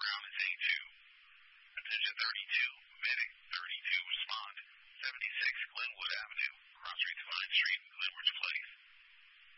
ground is A2. Attention 32, medic 32, respond. 76 Glenwood Avenue, cross street to Vine Street, Glenwood Place.